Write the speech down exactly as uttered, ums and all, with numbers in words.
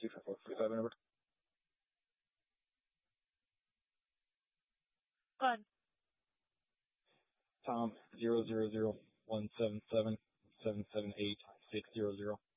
two five four forty-five number. Go ahead. Tom zero zero zero one seven seven seven seven eight six zero zero.